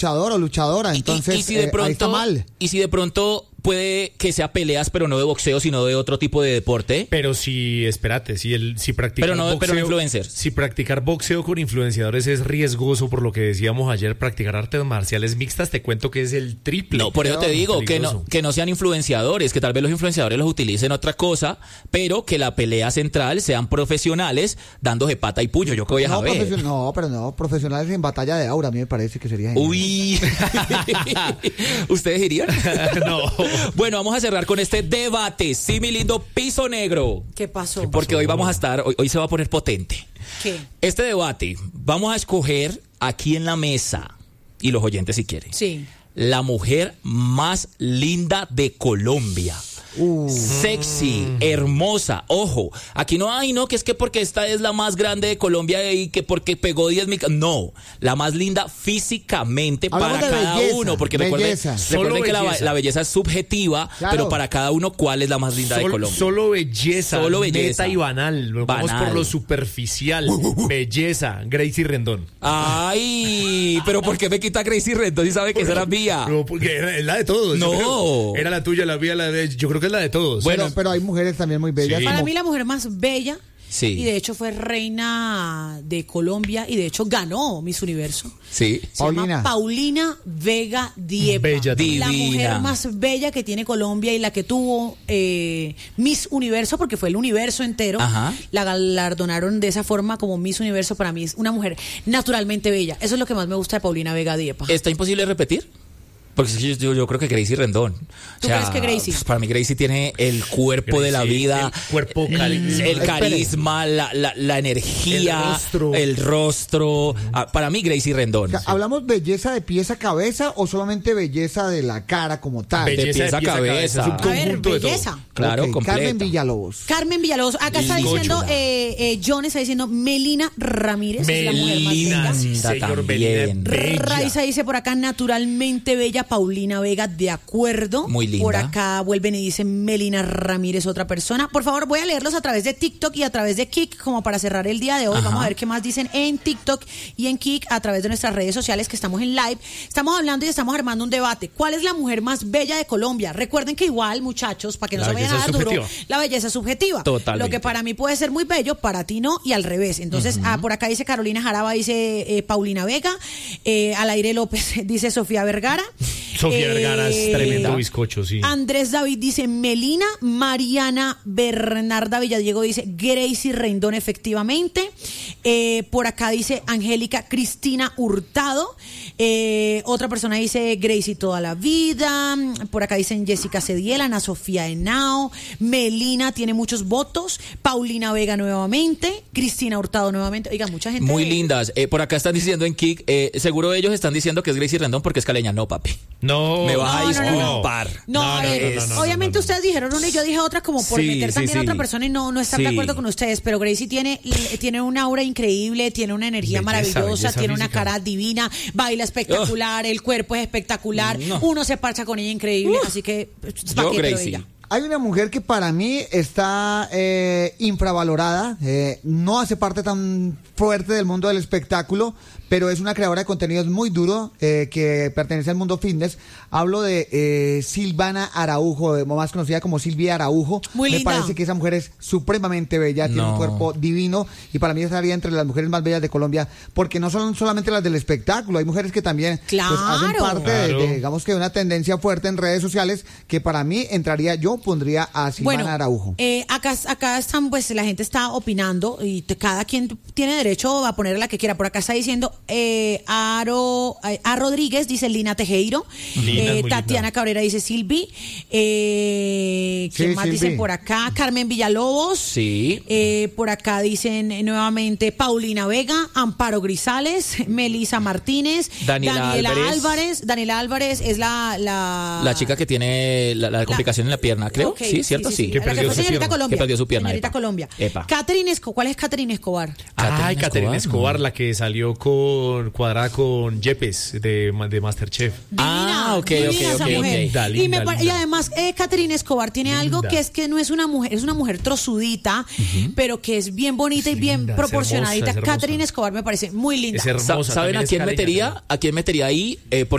luchador o luchadora, entonces y si de pronto, ahí está mal. Y si de pronto puede que sea peleas, pero no de boxeo, sino de otro tipo de deporte. Pero si, espérate, si practicar pero no boxeo, influencers. Si practicar boxeo con influenciadores es riesgoso, por lo que decíamos ayer, practicar artes marciales mixtas, te cuento que es el triple. No, por eso te digo que no sean influenciadores, que tal vez los influenciadores los utilicen otra cosa, pero que la pelea central sean profesionales dándose pata y puño. Yo que voy a saber. No, profesionales en batalla de aura, a mí me parece que sería genial. Uy. ¿Ustedes irían? No. Bueno, vamos a cerrar con este debate. Sí, mi lindo piso negro. ¿Qué pasó? Porque hoy vamos a estar, hoy se va a poner potente. ¿Qué? Este debate, vamos a escoger aquí en la mesa, y los oyentes si quieren, Sí. la mujer más linda de Colombia. Sexy, hermosa. Ojo, aquí no hay, no, que es que porque esta es la más grande de Colombia y que porque pegó 10 mil. No, la más linda físicamente. Hablamos para cada belleza, uno. Porque recuerden que la belleza es subjetiva, claro. Pero para cada uno, ¿cuál es la más linda de Colombia? Solo belleza. Neta y banal. Vamos por lo superficial. Belleza. Gracie Rendón. Ay, pero ¿por qué me quita Gracie Rendón si sabe que esa era mía? No, porque es la de todos. No. Era la tuya, la mía, la de... Yo creo que es la de todos. Bueno, pero hay mujeres también muy bellas. Sí. Para mí la mujer más bella, Sí. y de hecho fue reina de Colombia y de hecho ganó Miss Universo. Sí. Se llama Paulina Vega Diepa. Bella, la divina. mujer más bella que tiene Colombia y la que tuvo Miss Universo, porque fue el universo entero. Ajá. La galardonaron de esa forma como Miss Universo. Para mí es una mujer naturalmente bella. Eso es lo que más me gusta de Paulina Vega Diepa. ¿Está imposible repetir? Porque yo creo que Gracie Rendón. ¿Tú crees que Gracie? Pues para mí Gracie tiene el cuerpo de la vida. El cuerpo el carisma, la energía, el rostro. Para mí Gracie Rendón. O sea, ¿hablamos belleza de pies a cabeza o solamente belleza de la cara como tal? De pies a cabeza. Es un A ver, conjunto de todo. belleza. Claro, Ok, completa. Carmen Villalobos. Carmen Villalobos. Acá está diciendo, John está diciendo Melina Ramírez, es la mujer más Melina, bella. sí, Linda señor, también. Melina es bella. Raiza dice por acá, naturalmente bella, Paulina Vega, de acuerdo. Muy linda. Por acá vuelven y dicen Melina Ramírez, otra persona. Por favor, voy a leerlos a través de TikTok y a través de Kik, como para cerrar el día de hoy. Ajá. Vamos a ver qué más dicen en TikTok y en Kik a través de nuestras redes sociales, que estamos en live. Estamos hablando y estamos armando un debate. ¿Cuál es la mujer más bella de Colombia? Recuerden que igual, muchachos, para que no La se vayan a belleza dar es duro, subjetiva. la belleza es subjetiva. Totalmente. Lo que para mí puede ser muy bello, para ti no, y al revés. Entonces, por acá dice Carolina Jaraba, dice Paulina Vega. Al aire López dice Sofía Vergara. Sofía Vergara es tremendo bizcocho, sí. Andrés David dice Melina. Mariana Bernarda Villadiego dice Gracie Rendón, efectivamente. Por acá dice Angélica Cristina Hurtado. Otra persona dice Gracie toda la vida. Por acá dicen Jessica Cediel, Ana Sofía Henao. Melina tiene muchos votos. Paulina Vega nuevamente. Cristina Hurtado nuevamente. Oiga, mucha gente. Muy lindas. Por acá están diciendo en Kik, seguro ellos están diciendo que es Gracie Rendón porque es caleña. No, papi. No. Me vas a No, disculpar. Obviamente ustedes dijeron una y yo dije otra, como por meter también a otra persona y no estar de acuerdo con ustedes, pero Gracie tiene una aura increíble, tiene una energía maravillosa, belleza tiene una física. cara divina, baila espectacular, el cuerpo es espectacular, No. uno se parcha con ella increíble, así que Yo, Gracie. Hay una mujer que para mí está infravalorada, no hace parte tan fuerte del mundo del espectáculo, pero es una creadora de contenidos muy duro que pertenece al mundo fitness. Hablo de Silvana Araujo, más conocida como Silvia Araujo. Muy Me linda. parece que esa mujer es supremamente bella, tiene un cuerpo divino y para mí estaría entre las mujeres más bellas de Colombia, porque no son solamente las del espectáculo, hay mujeres que también pues, hacen parte de, digamos que una tendencia fuerte en redes sociales que para mí entraría, yo pondría a Silvana Araujo. Acá están, pues la gente está opinando y cada quien tiene derecho a poner la que quiera. Por acá está diciendo a Rodríguez, dice Lina Tejero. Tatiana linda. Cabrera dice Silvi. ¿Quién más Silvi. dice por acá? Carmen Villalobos. Sí. Por acá dicen nuevamente Paulina Vega, Amparo Grisales, Melisa Martínez, Daniela Álvarez. Daniela Álvarez es la chica que tiene la complicación en la pierna, creo. Okay, sí, ¿cierto? Sí. Que perdió su pierna. Que perdió su pierna. Señorita Epa. Colombia. Epa. ¿Cuál es Catherine Escobar? Ay, Caterina Escobar, la que salió con cuadrada con Yepes de Masterchef. Ah, ok. Esa mujer. Linda, y, linda, y linda. además, Caterina Escobar tiene algo que es que no es una mujer, es una mujer trozudita, pero que es bien bonita y bien Linda, es proporcionadita. hermosa, es hermosa. Caterina Escobar me parece muy linda. Es hermosa. ¿Saben también a es quién caleña, metería? ¿A quién metería ahí?